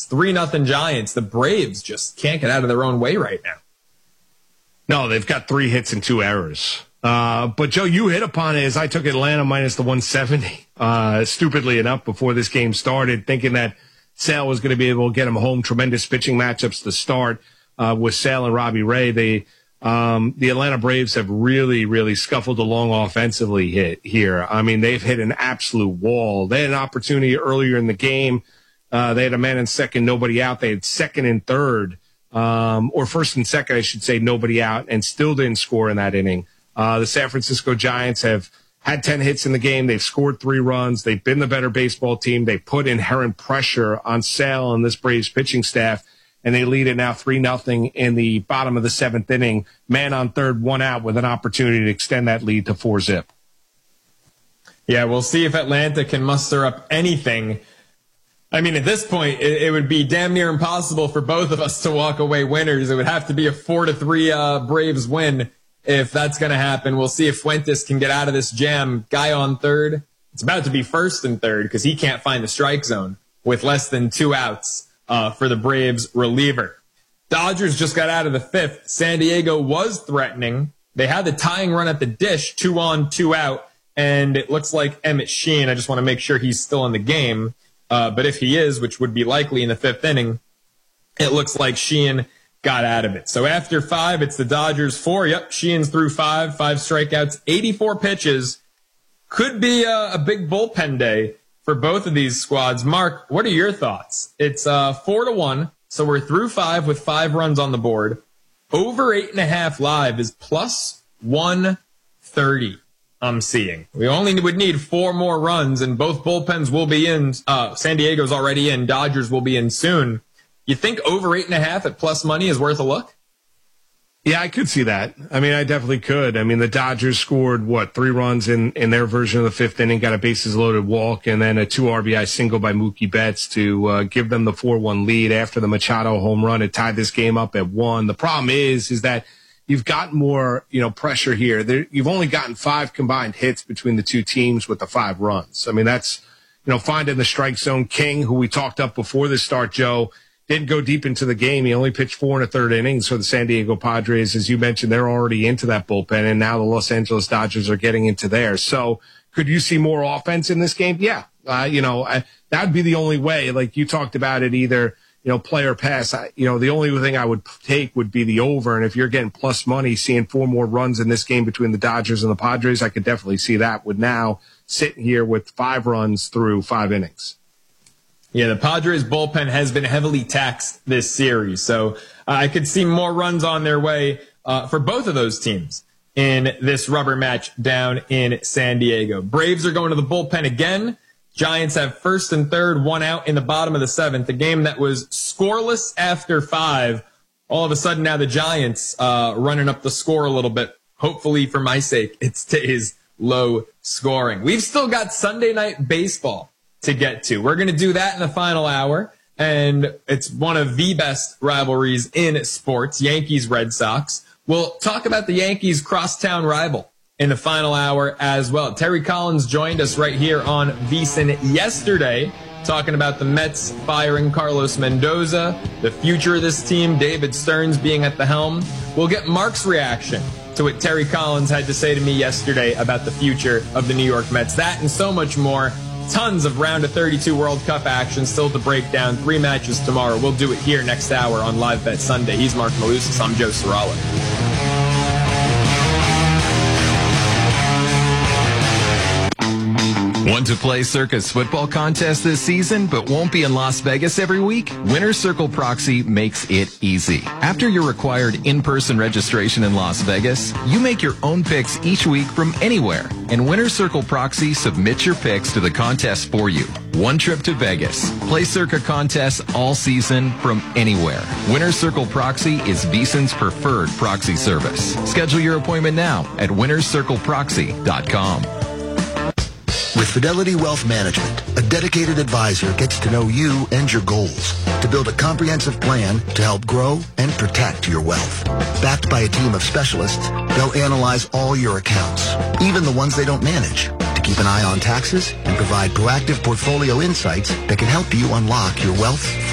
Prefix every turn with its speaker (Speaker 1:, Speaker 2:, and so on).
Speaker 1: It's 3-0 Giants. The Braves just can't get out of their own way right now.
Speaker 2: No, they've got 3 hits and 2 errors. But, Joe, you hit upon it as I took Atlanta minus the 170, stupidly enough, before this game started, thinking that Sale was going to be able to get him home. Tremendous pitching matchups to start with Sale and Robbie Ray. The Atlanta Braves have really, really scuffled along offensively here. I mean, they've hit an absolute wall. They had an opportunity earlier in the game. They had a man in second, nobody out. They had second and third, or first and second, I should say, nobody out, and still didn't score in that inning. The San Francisco Giants have had 10 hits in the game. They've scored 3 runs. They've been the better baseball team. They put inherent pressure on Sale and this Braves pitching staff, and they lead it now 3-0 in the bottom of the 7th inning. Man on third, 1 out with an opportunity to extend that lead to 4-zip.
Speaker 1: Yeah, we'll see if Atlanta can muster up anything. I mean, at this point, it would be damn near impossible for both of us to walk away winners. It would have to be a 4-3 Braves win if that's going to happen. We'll see if Fuentes can get out of this jam. Guy on third. It's about to be first and third because he can't find the strike zone with less than 2 outs for the Braves reliever. Dodgers just got out of the 5th. San Diego was threatening. They had the tying run at the dish, 2 on, 2 out, and it looks like Emmett Sheehan. I just want to make sure he's still in the game. But if he is, which would be likely in the 5th inning, it looks like Sheehan got out of it. So after 5, it's the Dodgers 4. Yep, Sheehan's through 5 strikeouts, 84 pitches. Could be a big bullpen day for both of these squads. Mark, what are your thoughts? It's 4-1, so we're through 5 with 5 runs on the board. Over 8.5 live is plus 130. I'm seeing. We only would need 4 more runs, and both bullpens will be in. San Diego's already in. Dodgers will be in soon. You think over 8.5 at plus money is worth a look?
Speaker 2: Yeah, I could see that. I mean, I definitely could. I mean, the Dodgers scored, 3 runs in their version of the 5th inning, got a bases-loaded walk, and then a 2 RBI single by Mookie Betts to give them the 4-1 lead after the Machado home run. It tied this game up at 1. The problem is that you've got more, pressure here. You've only gotten 5 combined hits between the 2 teams with the 5 runs. I mean, that's, finding the strike zone. King, who we talked up before the start, Joe, didn't go deep into the game. He only pitched 4 1/3 innings for the San Diego Padres. As you mentioned, they're already into that bullpen, and now the Los Angeles Dodgers are getting into theirs. So could you see more offense in this game? Yeah. That'd be the only way. Like you talked about it, either, play or pass. The only thing I would take would be the over. And if you're getting plus money, seeing 4 more runs in this game between the Dodgers and the Padres, I could definitely see that with now sitting here with 5 runs through 5 innings.
Speaker 1: Yeah, the Padres bullpen has been heavily taxed this series, so I could see more runs on their way for both of those teams in this rubber match down in San Diego. Braves are going to the bullpen again. Giants have first and third, 1 out in the bottom of the 7th. A game that was scoreless after 5. All of a sudden now the Giants running up the score a little bit. Hopefully, for my sake, it stays low scoring. We've still got Sunday Night Baseball to get to. We're going to do that in the final hour, and it's one of the best rivalries in sports, Yankees-Red Sox. We'll talk about the Yankees' crosstown rival in the final hour as well. Terry Collins joined us right here on VSiN yesterday, talking about the Mets firing Carlos Mendoza, the future of this team, David Stearns being at the helm. We'll get Mark's reaction to what Terry Collins had to say to me yesterday about the future of the New York Mets. That and so much more. Tons of round of 32 World Cup action still to break down. 3 matches tomorrow. We'll do it here next hour on Live Bet Sunday. He's Mark Malusis. I'm Joe Serralo.
Speaker 3: Want to play Circa's football contest this season, but won't be in Las Vegas every week? Winner's Circle Proxy makes it easy. After your required in-person registration in Las Vegas, you make your own picks each week from anywhere. And Winner's Circle Proxy submits your picks to the contest for you. 1 trip to Vegas. Play Circa contests all season from anywhere. Winner's Circle Proxy is VSiN's preferred proxy service. Schedule your appointment now at winnerscircleproxy.com.
Speaker 4: With Fidelity Wealth Management, a dedicated advisor gets to know you and your goals to build a comprehensive plan to help grow and protect your wealth. Backed by a team of specialists, they'll analyze all your accounts, even the ones they don't manage, to keep an eye on taxes and provide proactive portfolio insights that can help you unlock your wealth